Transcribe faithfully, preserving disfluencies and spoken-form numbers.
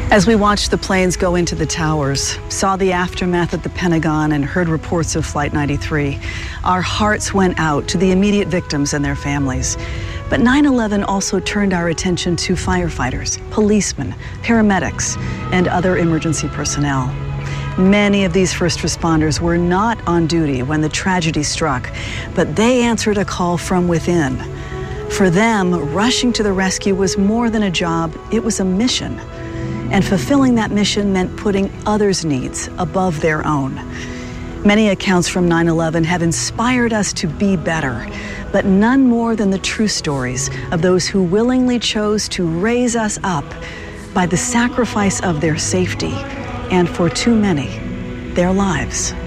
As we watched the planes go into the towers, saw the aftermath at the Pentagon, and heard reports of Flight ninety-three, our hearts went out to the immediate victims and their families. But nine eleven also turned our attention to firefighters, policemen, paramedics, and other emergency personnel. Many of these first responders were not on duty when the tragedy struck, but they answered a call from within. For them, rushing to the rescue was more than a job, it was a mission. And fulfilling that mission meant putting others' needs above their own. Many accounts from nine eleven have inspired us to be better, but none more than the true stories of those who willingly chose to raise us up by the sacrifice of their safety and, for too many, their lives.